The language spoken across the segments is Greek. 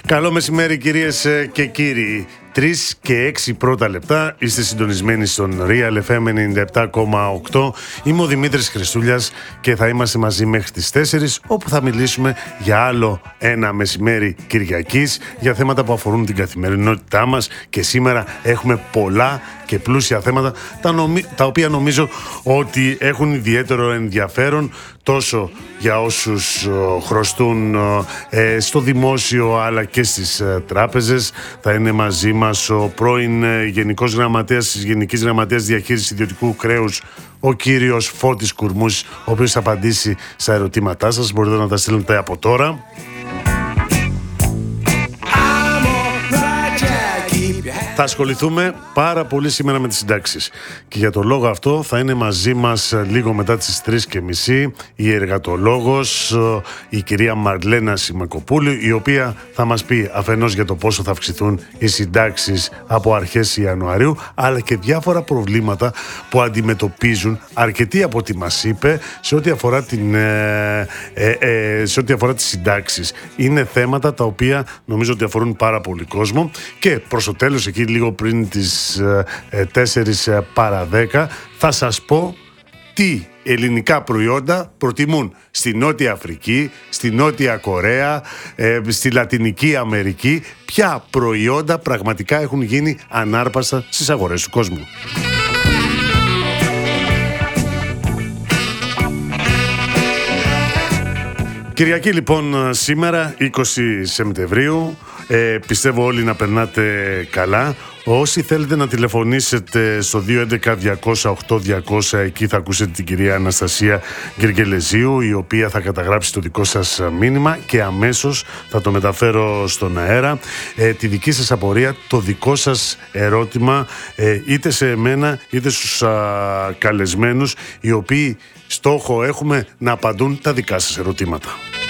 Καλό μεσημέρι κυρίες και κύριοι. 3 και 6 πρώτα λεπτά είστε συντονισμένοι στον Real FM 97,8. Είμαι ο Δημήτρης Χριστούλιας και θα είμαστε μαζί μέχρι τις 4, όπου θα μιλήσουμε για άλλο ένα μεσημέρι Κυριακής, για θέματα που αφορούν την καθημερινότητά μας, και σήμερα έχουμε πολλά και πλούσια θέματα τα οποία νομίζω ότι έχουν ιδιαίτερο ενδιαφέρον τόσο για όσους χρωστούν στο δημόσιο αλλά και στις τράπεζες. Θα είναι μαζί μας ο πρώην Γενικός Γραμματέας της Γενικής Γραμματείας Διαχείρισης Ιδιωτικού Χρέους, ο κύριος Φώτης Κουρμούσης, ο οποίος θα απαντήσει στα ερωτήματά σας. Μπορείτε να τα στείλετε από τώρα. Θα ασχοληθούμε πάρα πολύ σήμερα με τις συντάξεις, και για το λόγο αυτό θα είναι μαζί μας λίγο μετά τις 3:30 η εργατολόγος, η κυρία Μαρλένα Σιμακοπούλου, η οποία θα μας πει αφενός για το πόσο θα αυξηθούν οι συντάξεις από αρχές Ιανουαρίου, αλλά και διάφορα προβλήματα που αντιμετωπίζουν αρκετοί από ό,τι μας είπε σε ό,τι αφορά, τις συντάξεις. Είναι θέματα τα οποία νομίζω ότι αφορούν πάρα πολύ κόσμο, και προς το τέλος, εκεί λίγο πριν τις 4 παρά 10, θα σας πω τι ελληνικά προϊόντα προτιμούν στη Νότια Αφρική, στη Νότια Κορέα, στη Λατινική Αμερική. Ποια προϊόντα πραγματικά έχουν γίνει ανάρπαστα στις αγορές του κόσμου. Κυριακή λοιπόν σήμερα, 20 Σεπτεμβρίου. Πιστεύω όλοι να περνάτε καλά. Όσοι θέλετε να τηλεφωνήσετε στο 211-200-8200, εκεί θα ακούσετε την κυρία Αναστασία Γεργελεζίου, η οποία θα καταγράψει το δικό σας μήνυμα και αμέσως θα το μεταφέρω στον αέρα. Τη δική σας απορία, το δικό σας ερώτημα, είτε σε εμένα είτε στους καλεσμένους, οι οποίοι στόχο έχουμε να απαντούν τα δικά σας ερωτήματα.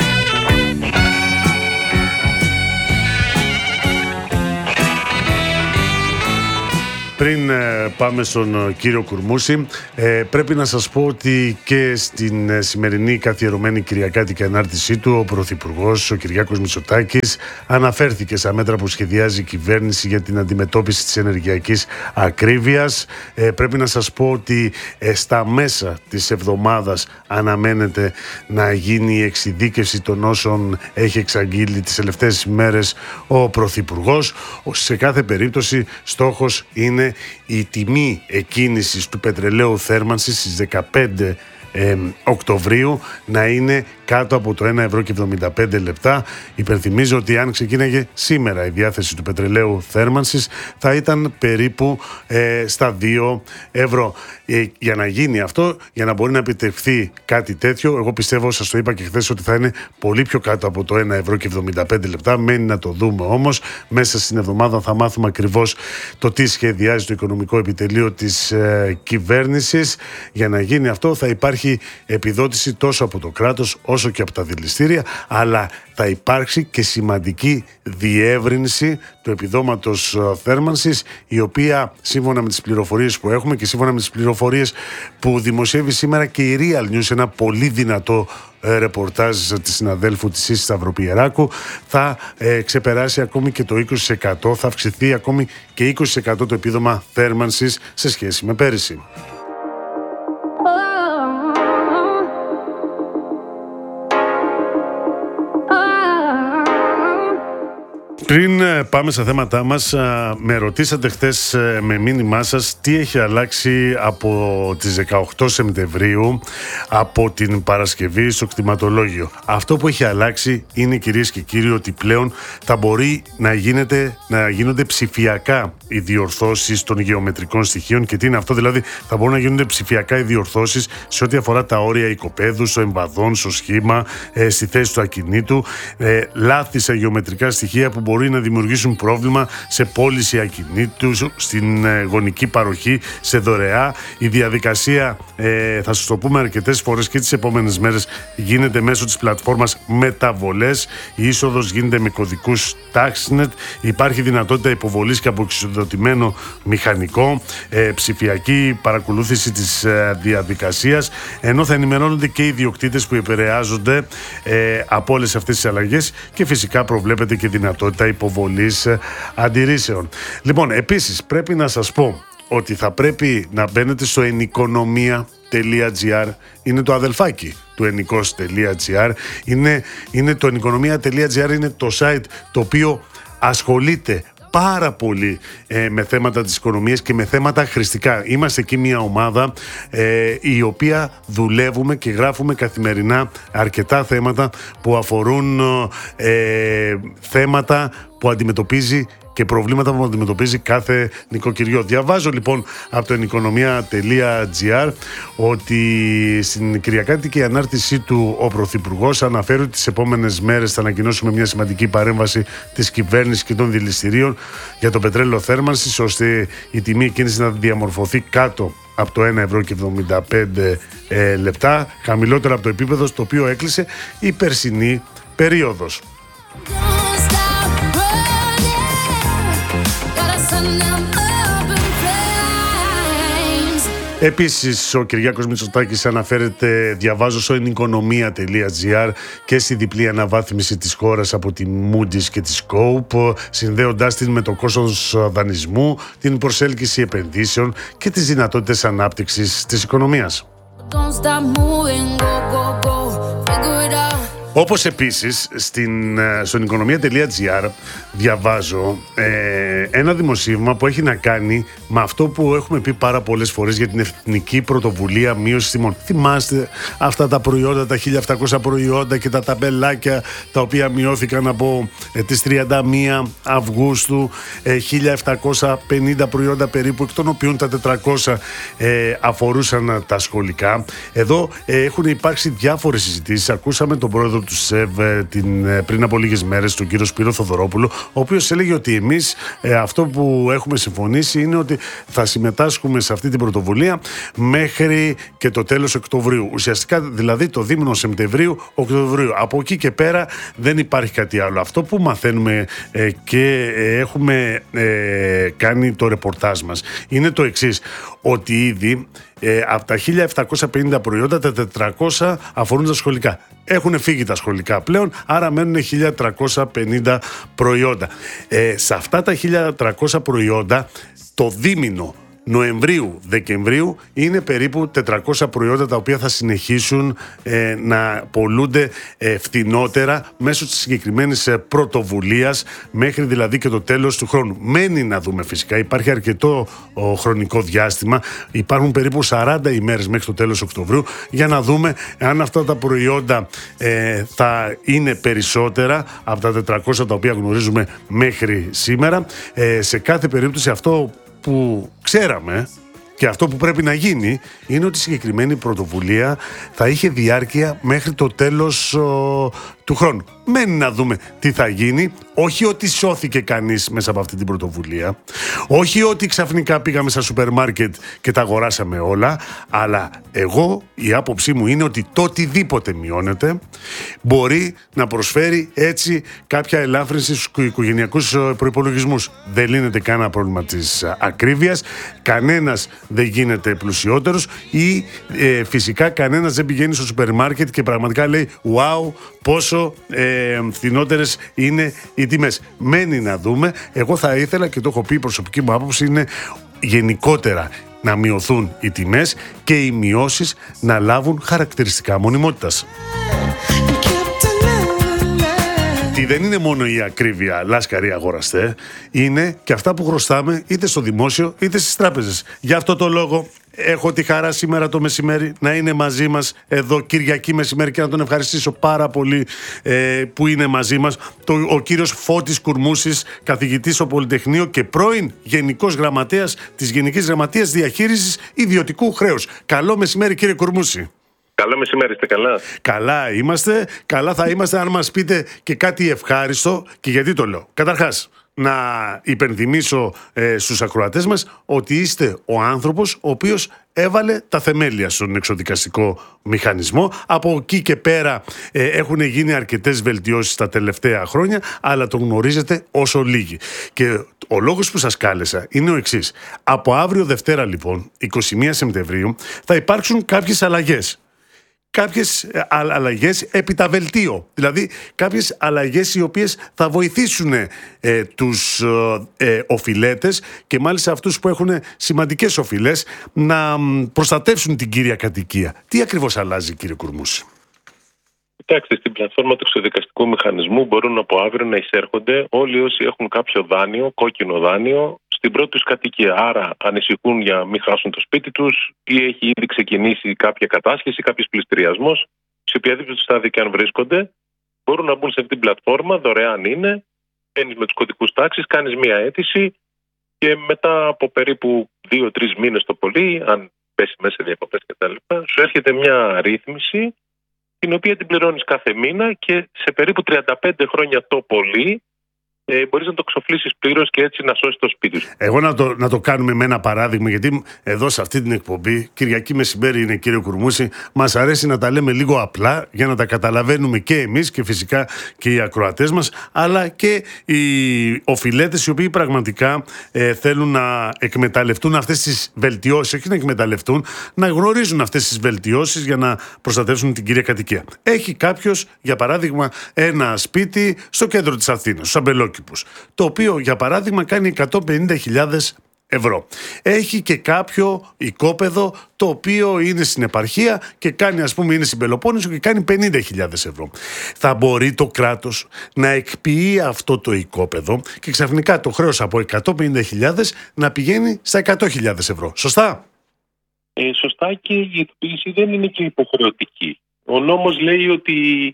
Πριν πάμε στον κύριο Κουρμούση, πρέπει να σας πω ότι και στην σημερινή καθιερωμένη κυριακάτικη ανάρτησή του, ο Πρωθυπουργός, ο Κυριάκος Μητσοτάκης, αναφέρθηκε στα μέτρα που σχεδιάζει η κυβέρνηση για την αντιμετώπιση της ενεργειακής ακρίβειας. Πρέπει να σας πω ότι στα μέσα της εβδομάδας αναμένεται να γίνει η εξειδίκευση των όσων έχει εξαγγείλει τις τελευταίες ημέρες ο Πρωθυπουργός. Σε κάθε περίπτωση στόχος είναι η τιμή εκκίνησης του πετρελαίου θέρμανσης στις 15 Οκτωβρίου να είναι κάτω από το 1,75 €. Υπενθυμίζω ότι αν ξεκίναγε σήμερα η διάθεση του πετρελαίου θέρμανσης θα ήταν περίπου στα 2 ευρώ. Για να γίνει αυτό, για να μπορεί να επιτευχθεί κάτι τέτοιο, εγώ πιστεύω, σας το είπα και χθες, ότι θα είναι πολύ πιο κάτω από το 1,75 €. Μένει να το δούμε όμως. Μέσα στην εβδομάδα θα μάθουμε ακριβώς το τι σχεδιάζει το οικονομικό επιτελείο της κυβέρνησης. Για να γίνει αυτό θα υπάρχει επιδότηση τόσο από το κράτος όσο και από τα δηληστήρια, αλλά θα υπάρξει και σημαντική διεύρυνση του επιδόματος θέρμανσης, η οποία σύμφωνα με τις πληροφορίες που έχουμε και σύμφωνα με τις πληροφορίες που δημοσιεύει σήμερα και η Real News, ένα πολύ δυνατό ρεπορτάζ της συναδέλφου της Ίσης Σταυροπιεράκου, θα ξεπεράσει ακόμη και το 20%, θα αυξηθεί ακόμη και 20% το επίδομα θέρμανσης σε σχέση με πέρυσι. Πριν πάμε στα θέματά μας, με ρωτήσατε χθες με μήνυμά σας τι έχει αλλάξει από τις 18 Σεπτεμβρίου, από την Παρασκευή στο κτηματολόγιο. Αυτό που έχει αλλάξει είναι, κυρίες και κύριοι, ότι πλέον θα μπορεί να γίνονται ψηφιακά οι διορθώσεις των γεωμετρικών στοιχείων. Και τι είναι αυτό? Δηλαδή θα μπορούν να γίνονται ψηφιακά οι διορθώσεις σε ό,τι αφορά τα όρια οικοπαίδου, στο εμβαδόν, στο σχήμα, στη θέση του ακινήτου, λάθη σε γεωμετρικά στοιχεία που μπορεί να δημιουργήσουν πρόβλημα σε πώληση ακινήτου, στην γονική παροχή, σε δωρεά. Η διαδικασία, θα σας το πούμε αρκετές φορές και τις επόμενες μέρες, γίνεται μέσω της πλατφόρμας Μεταβολές. Η είσοδος γίνεται με κωδικούς TaxNet. Υπάρχει δυνατότητα υποβολής και από εξοδοτημένο μηχανικό, ψηφιακή παρακολούθηση της διαδικασίας, ενώ θα ενημερώνονται και οι ιδιοκτήτες που επηρεάζονται από όλες αυτές τις αλλαγές, και φυσικά προβλέπεται και δυνατότητα υποβολής αντιρρήσεων. Λοιπόν, επίσης πρέπει να σας πω ότι θα πρέπει να μπαίνετε στο enikoniya.gr, είναι το αδελφάκι του enikos.gr, είναι το enikoniya.gr, είναι το site το οποίο ασχολείται πάρα πολύ με θέματα της οικονομίας και με θέματα χρηστικά. Είμαστε εκεί μια ομάδα η οποία δουλεύουμε και γράφουμε καθημερινά αρκετά θέματα που αφορούν θέματα που αντιμετωπίζει και προβλήματα που αντιμετωπίζει κάθε νοικοκυριό. Διαβάζω λοιπόν από το enikoniya.gr ότι στην κυριακάτικη ανάρτησή του ο Πρωθυπουργός αναφέρει ότι τις επόμενες μέρες θα ανακοινώσουμε μια σημαντική παρέμβαση της κυβέρνησης και των δηληστηρίων για το πετρέλαιο θέρμανσης, ώστε η τιμή εκείνης να διαμορφωθεί κάτω από το 1,75 λεπτά, χαμηλότερα από το επίπεδο στο οποίο έκλεισε η περσινή περίοδος. Επίσης, ο Κυριάκος Μητσοτάκης αναφέρεται, διαβάζω, στο enikoniya.gr, και στη διπλή αναβάθμιση της χώρας από τη Moody's και τη Scope, συνδέοντάς την με το κόστος δανεισμού, την προσέλκυση επενδύσεων και τις δυνατότητες ανάπτυξης της οικονομίας. Όπως επίσης στο enikoniya.gr διαβάζω ένα δημοσίευμα που έχει να κάνει με αυτό που έχουμε πει πάρα πολλές φορές για την Εθνική Πρωτοβουλία Μείωσης Τιμών. Θυμάστε αυτά τα προϊόντα, τα 1.700 προϊόντα και τα ταμπελάκια τα οποία μειώθηκαν από τις 31 Αυγούστου, 1.750 προϊόντα περίπου, εκ των οποίων τα 400 αφορούσαν τα σχολικά. Εδώ έχουν υπάρξει διάφορες συζητήσεις. Ακούσαμε τον πρόεδρο του ΣΕΒ πριν από λίγες μέρες, τον κύριο Σπύρο Θοδωρόπουλο, ο οποίος έλεγε ότι εμείς αυτό που έχουμε συμφωνήσει είναι ότι θα συμμετάσχουμε σε αυτή την πρωτοβουλία μέχρι και το τέλος Οκτωβρίου. Ουσιαστικά δηλαδή το δίμηνο Σεπτεμβρίου-Οκτωβρίου. Από εκεί και πέρα δεν υπάρχει κάτι άλλο. Αυτό που μαθαίνουμε και έχουμε κάνει το ρεπορτάζ μας είναι το εξής, ότι ήδη από τα 1.750 προϊόντα τα 400 αφορούν τα σχολικά. Έχουν φύγει τα σχολικά πλέον, άρα μένουν 1.350 προϊόντα. Σε αυτά τα 1.300 προϊόντα το δίμηνο Νοεμβρίου-Δεκεμβρίου είναι περίπου 400 προϊόντα τα οποία θα συνεχίσουν να πωλούνται φθηνότερα μέσω της συγκεκριμένης πρωτοβουλίας, μέχρι δηλαδή και το τέλος του χρόνου. Μένει να δούμε φυσικά, υπάρχει αρκετό χρονικό διάστημα, υπάρχουν περίπου 40 ημέρες μέχρι το τέλος Οκτωβρίου για να δούμε αν αυτά τα προϊόντα θα είναι περισσότερα από τα 400 τα οποία γνωρίζουμε μέχρι σήμερα. Σε κάθε περίπτωση αυτό που ξέραμε και αυτό που πρέπει να γίνει είναι ότι η συγκεκριμένη πρωτοβουλία θα είχε διάρκεια μέχρι το τέλος του χρόνου. Μένει να δούμε τι θα γίνει. Όχι ότι σώθηκε κανείς μέσα από αυτή την πρωτοβουλία. Όχι ότι ξαφνικά πήγαμε στα σούπερ μάρκετ και τα αγοράσαμε όλα. Αλλά η άποψή μου είναι ότι το οτιδήποτε μειώνεται μπορεί να προσφέρει έτσι κάποια ελάφρυνση στους οικογενειακούς προϋπολογισμούς. Δεν λύνεται κανένα πρόβλημα της ακρίβειας. Κανένας δεν γίνεται πλουσιότερος ή φυσικά κανένας δεν πηγαίνει στο σούπερ μάρκετ και πραγματικά λέει «Wow, πόσο φθηνότερες είναι οι τιμές». Μένει να δούμε. Εγώ θα ήθελα, και το έχω πει, η προσωπική μου άποψη είναι γενικότερα να μειωθούν οι τιμές και οι μειώσεις να λάβουν χαρακτηριστικά μονιμότητας. Δεν είναι μόνο η ακρίβεια, λάσκαροι αγοραστέ, είναι και αυτά που χρωστάμε είτε στο δημόσιο είτε στις τράπεζες. Γι' αυτό το λόγο έχω τη χαρά σήμερα το μεσημέρι να είναι μαζί μας εδώ Κυριακή μεσημέρι και να τον ευχαριστήσω πάρα πολύ που είναι μαζί μας ο κύριος Φώτης Κουρμούσης, καθηγητής στο Πολυτεχνείο και πρώην Γενικός Γραμματέας της Γενικής Γραμματείας Διαχείρισης Ιδιωτικού Χρέους. Καλό μεσημέρι, κύριε Κουρμούση. Καλό μεσημέρι, είστε καλά? Καλά είμαστε, καλά θα είμαστε αν μας πείτε και κάτι ευχάριστο. Και γιατί το λέω? Καταρχάς, να υπενθυμίσω στους ακροατές μας ότι είστε ο άνθρωπος ο οποίος έβαλε τα θεμέλια στον εξοδικαστικό μηχανισμό. Από εκεί και πέρα έχουν γίνει αρκετές βελτιώσεις τα τελευταία χρόνια, αλλά το γνωρίζετε όσο λίγοι. Και ο λόγος που σας κάλεσα είναι ο εξής. Από αύριο Δευτέρα λοιπόν, 21 Σεπτεμβρίου, θα υπάρξουν κάποιες αλλαγές. κάποιες αλλαγές επί τα βελτίο. Δηλαδή κάποιες αλλαγές οι οποίες θα βοηθήσουν τους οφειλέτες και μάλιστα αυτούς που έχουν σημαντικές οφειλές να προστατεύσουν την κύρια κατοικία. Τι ακριβώς αλλάζει, κύριε Κουρμούση? Κοιτάξτε, στην πλατφόρμα του εξοδικαστικού μηχανισμού μπορούν από αύριο να εισέρχονται όλοι όσοι έχουν κάποιο δάνειο, κόκκινο δάνειο, στην πρώτη τους κατοικία. Άρα ανησυχούν για μην χάσουν το σπίτι τους ή έχει ήδη ξεκινήσει κάποια κατάσχεση, κάποιος πληστηριασμός. Σε οποιαδήποτε στάδιο και αν βρίσκονται, μπορούν να μπουν σε αυτή την πλατφόρμα, δωρεάν είναι. Μπαίνεις με τους κωδικούς τάξης, κάνεις μία αίτηση και μετά από περίπου 2-3 μήνες το πολύ, αν πέσει μέσα σε διακοπές κτλ., σου έρχεται μια ρύθμιση την οποία την πληρώνεις κάθε μήνα και σε περίπου 35 χρόνια το πολύ μπορείς να το ξοφλήσεις πλήρως και έτσι να σώσεις το σπίτι σου. Εγώ να το κάνουμε με ένα παράδειγμα, γιατί εδώ σε αυτή την εκπομπή, Κυριακή μεσημέρι είναι, κύριε Κουρμούση, μας αρέσει να τα λέμε λίγο απλά για να τα καταλαβαίνουμε και εμείς και φυσικά και οι ακροατές μας, αλλά και οι οφειλέτες οι οποίοι πραγματικά θέλουν να εκμεταλλευτούν αυτές τις βελτιώσεις, όχι να εκμεταλλευτούν, να γνωρίζουν αυτές τις βελτιώσεις για να προστατεύσουν την κύρια κατοικία. Έχει κάποιος, για παράδειγμα, ένα σπίτι στο κέντρο της Αθήνας, στους Αμπελόκηπους, το οποίο για παράδειγμα κάνει 150.000 ευρώ. Έχει και κάποιο οικόπεδο το οποίο είναι στην επαρχία και κάνει, ας πούμε, είναι στην Πελοπόννησο και κάνει 50.000 ευρώ. Θα μπορεί το κράτος να εκποιεί αυτό το οικόπεδο και ξαφνικά το χρέος από 150.000 να πηγαίνει στα 100.000 ευρώ. Σωστά? Σωστά, και η εκποίηση δεν είναι και υποχρεωτική. Ο νόμος λέει ότι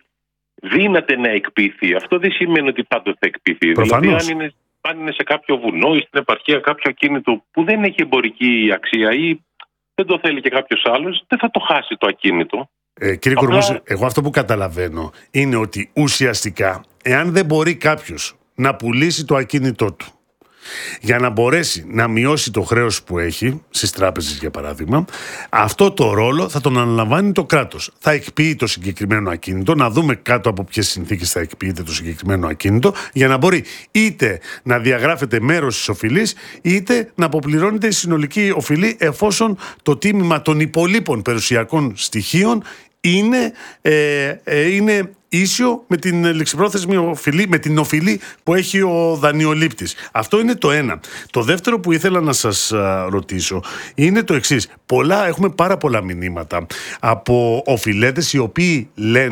δύναται να εκποιηθεί. Αυτό δεν σημαίνει ότι πάντοτε θα εκποιηθεί. Προφανώς. Δηλαδή, αν είναι σε κάποιο βουνό ή στην επαρχία κάποιο ακίνητο που δεν έχει εμπορική αξία ή δεν το θέλει και κάποιος άλλος, δεν θα το χάσει το ακίνητο. Κύριε Κουρμούση, εγώ αυτό που καταλαβαίνω είναι ότι ουσιαστικά, εάν δεν μπορεί κάποιος να πουλήσει το ακίνητό του για να μπορέσει να μειώσει το χρέος που έχει στις τράπεζες, για παράδειγμα, αυτό το ρόλο θα τον αναλαμβάνει το κράτος. Θα εκποιεί το συγκεκριμένο ακίνητο, να δούμε κάτω από ποιες συνθήκες θα εκποιείται το συγκεκριμένο ακίνητο, για να μπορεί είτε να διαγράφεται μέρος της οφειλής, είτε να αποπληρώνεται η συνολική οφειλή, εφόσον το τίμημα των υπολείπων περιουσιακών στοιχείων είναι ίσιο με την ληξιπρόθεσμη οφειλή, με την οφειλή που έχει ο δανειολήπτης. Αυτό είναι το ένα. Το δεύτερο που ήθελα να σας ρωτήσω είναι το εξής. Έχουμε πάρα πολλά μηνύματα από οφειλέτες οι οποίοι λένε